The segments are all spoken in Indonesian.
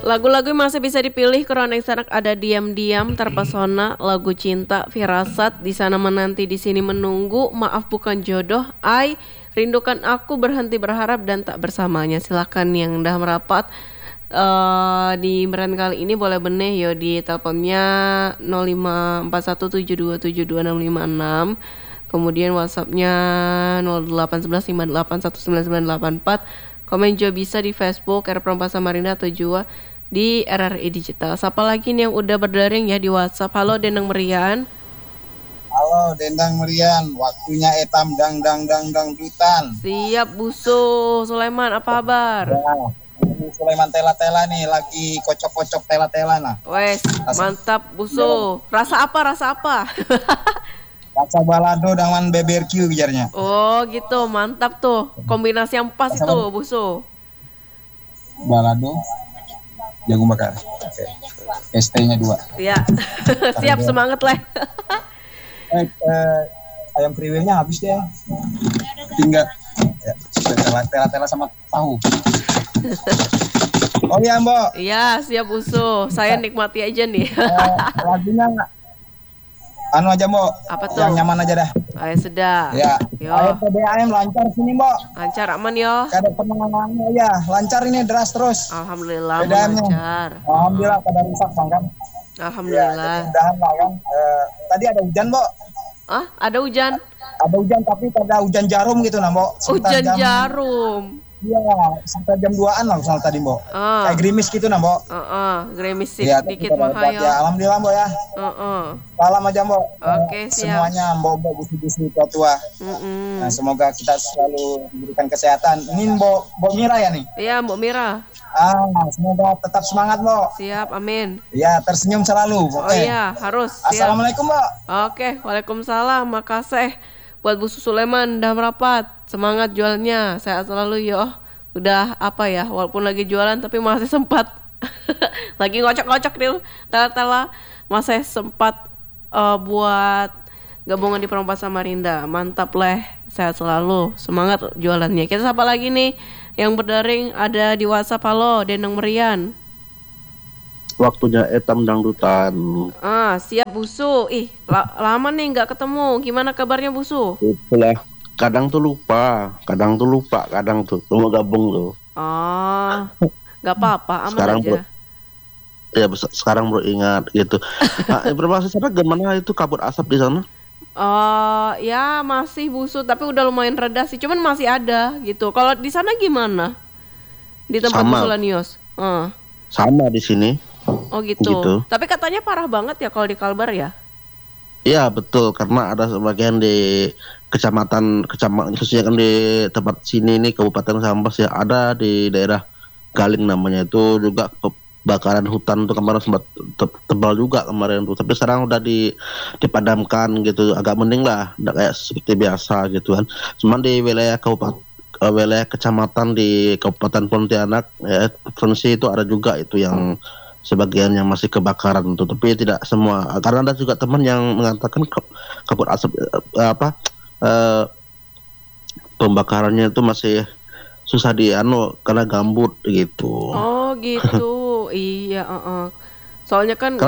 Lagu-lagu yang masih bisa dipilih Keroning Sanak ada Diam-diam, Terpesona, Lagu Cinta, Firasat, Di Sana Menanti, Di Sini Menunggu, Maaf Bukan Jodoh, Ai, Rindukan Aku, Berhenti Berharap, dan Tak Bersamanya. Silakan yang udah merapat di meran kali ini boleh benih yo di teleponnya 054172722656. Kemudian WhatsAppnya 0811581994. Komen juga bisa di Facebook R Perempuan Samarinda atau juga di RRI Digital. Siapa lagi nih yang udah berdaring ya di WhatsApp? Halo Denang Merian. Halo Dendang Merian, waktunya etam dang dutan. Siap Busu Sulaiman, apa kabar? Ya, ini Sulaiman tela-tela nih, lagi kocok-kocok tela-tela nah. Wes, mantap Busu. Rasa apa? Rasa apa? Rasa balado dengan BBQ bicarnya. Oh gitu, mantap tuh. Kombinasi yang pas Rasa itu Busu. balado, jagung bakar. Oke. ST-nya 2. Ya, siap semangat lah. Ayam kriwilnya habis deh. Tinggal ya, tela-tela sama tahu. Oh iya Mbok. Iya, siap Busu. Saya nikmati aja nih. Lagunya anu aja Mbok. Apa tuh? Yang nyaman aja dah. Ayo sudah. Ya. Yo. Ayo PDAM lancar sini Mbok. Lancar aman yo. Kada penanganannya ya, lancar ini deras terus. Alhamdulillah PDAM-nya. lancar. Alhamdulillah kada rusak kan. Alhamdulillah. Ya, mudahan lah kan. Tadi ada hujan Mbok. Ah, ada hujan. Ada hujan tapi kada hujan jarum gitu nah Mbok. Hujan jarum. Iya, sampai jam 2-an lah misalnya tadi Mbok. Kayak gerimis gitu nah Mbok. Gerimis Ya, dikit mah yo. Ya, alhamdulillah Mbok ya. Salam aja Mbok. Oke, siap. Semuanya Mbok busi-busi tua-tua. Nah, semoga kita selalu diberikan kesehatan. Ini Mbok Mira ya nih? Iya, Mbok Mira. Semoga tetap semangat Mbok. Siap, amin. Ya, tersenyum selalu. Oh iya, harus. Siap. Assalamualaikum Mbok. Oke, waalaikumsalam. Makasih buat Bu Sulaiman udah merapat. Semangat jualnya, sehat selalu yo. Udah apa ya, walaupun lagi jualan tapi masih sempat. Lagi ngocok-ngocok nih, tela-tela masih sempat buat gabungan di Perempuan Samarinda. Mantap leh, sehat selalu, semangat jualannya. Kita sapa lagi nih yang berdaring ada di WhatsApp. Halo Denang Merian. Waktunya etam dangdutan. Siap Busu. Lama nih nggak ketemu. Gimana kabarnya Busu? Itulah. Kadang tuh lupa, kadang tuh mau gabung tuh. Nggak apa-apa, aman sekarang aja. Sekarang baru ingat gitu. Informasi sana gimana itu kabut asap di sana? Ya masih Busu, tapi udah lumayan reda sih. Cuman masih ada gitu. Kalau di sana gimana? Di tempat Sama. Busu Lanios? Sama di sini. Oh gitu. Tapi katanya parah banget ya kalau di Kalbar ya? Iya betul, karena ada sebagian di kecamatan khususnya kan di tempat sini nih Kabupaten Sambas ya, ada di daerah Galing namanya itu juga kebakaran hutan tuh kemarin sempat tebal juga kemarin tuh, tapi sekarang udah dipadamkan gitu, agak mending lah, udah kayak seperti biasa gitu kan. Cuman di wilayah kecamatan di Kabupaten Pontianak ya, provinsi itu ada juga itu yang sebagian yang masih kebakaran tuh, tapi tidak semua, karena ada juga teman yang mengatakan kabut asap pembakarannya itu masih susah karena gambut gitu. Oh gitu. Iya. Soalnya kan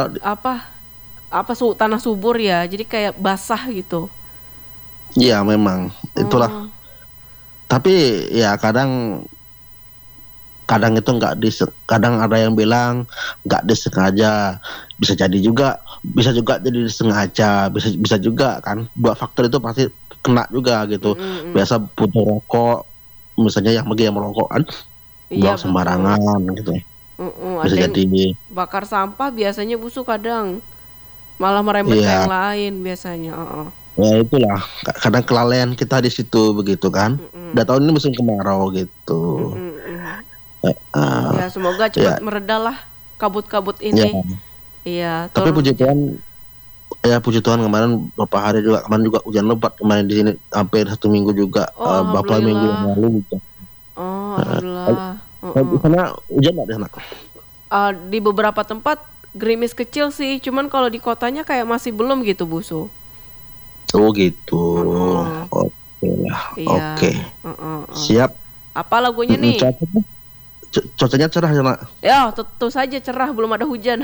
tanah subur ya, jadi kayak basah gitu. Iya memang itulah. Tapi ya kadang itu kadang ada yang bilang nggak disengaja, bisa juga jadi disengaja, bisa juga kan, dua faktor itu pasti kena juga gitu. Biasa punya rokok misalnya, yang merokok kan buang sembarangan gitu. Bisa jadi bakar sampah biasanya Busu, kadang malah merembet ke yang lain biasanya. Ya itulah, kadang kelalaian kita di situ begitu kan. Udah tahun ini musim kemarau gitu. Ya semoga cepat mereda lah kabut-kabut ini. Iya. Tapi puji Tuhan kemarin beberapa hari juga, kemarin juga hujan lebat kemarin di sini hampir 1 minggu juga. Beberapa minggu yang lalu gitu. Alhamdulillah. Di sana hujan nggak di sana? Di beberapa tempat gerimis kecil sih, cuman kalau di kotanya kayak masih belum gitu Busu. Oh gitu. Oke lah. Iya. Oke. Siap. Apa lagunya nih? cuacanya cerah ya, Nak? Ya, tentu saja cerah, belum ada hujan.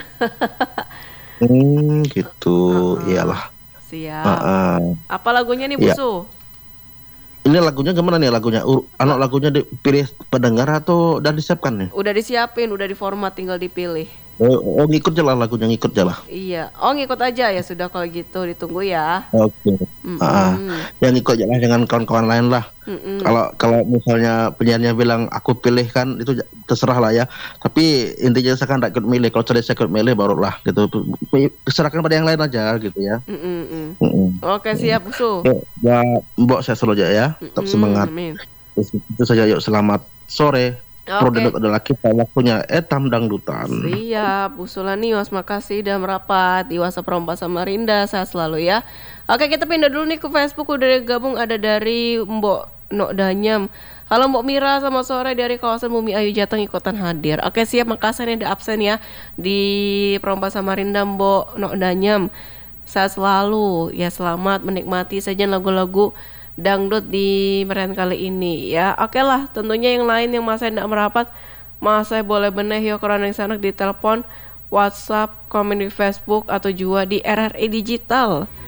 Gitu. Iyalah. Siap. Apa lagunya nih, Iya. Busu? Ini lagunya gimana nih lagunya? Anak lagunya dipilih pendengar atau udah disiapkan nih? Udah disiapin, udah diformat, tinggal dipilih. Oh, ngikut aja lah lagunya, ngikut aja lah. Iya. Oh, ngikut aja ya, sudah kalau gitu ditunggu ya. Oke. Yang ngikut aja lah dengan kawan-kawan lain lah. Kalau misalnya penyanyinya bilang aku pilih kan itu terserah lah ya. Tapi intinya saya kan tidak ikut milih. Kalau saya ikut milih barulah gitu. Serahkan pada yang lain aja gitu ya. Oke, siap, Busu. Ya, Mbok saya selalu aja ya. Tetap semangat. Amin. Itu saja, yuk selamat sore. Produk adalah kita, waktunya Etam Dangdutan. Siap, Busulanios, makasih udah merapat di WhatsApp Rompa Samarinda, saya selalu ya. Oke, kita pindah dulu nih ke Facebook, udah gabung ada dari Mbok Nok Danyam. Halo Mbok Mira, selamat sore dari kawasan Bumi Ayu Jateng ikutan hadir. Oke, siap, makasih nih ada absen ya di Rompa Samarinda Mbok Nok Danyam. Saya selalu ya, selamat menikmati saja lagu-lagu dangdut di merian kali ini ya. Oke lah, tentunya yang lain yang masih tidak merapat, masih boleh beneh yo karena yang sana di telepon, WhatsApp, komen di Facebook atau juga di RRI Digital.